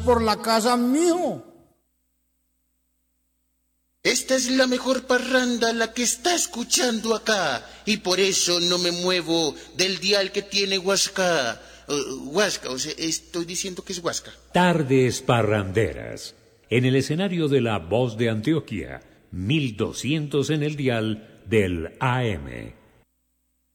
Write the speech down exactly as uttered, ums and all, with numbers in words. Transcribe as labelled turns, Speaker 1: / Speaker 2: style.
Speaker 1: por la casa, mijo.
Speaker 2: Esta es la mejor parranda, la que está escuchando acá, y por eso no me muevo del dial que tiene Huasca. Uh, Huasca, o sea, estoy diciendo que es Huasca.
Speaker 3: Tardes parranderas, en el escenario de La Voz de Antioquia, mil doscientos en el dial del A M.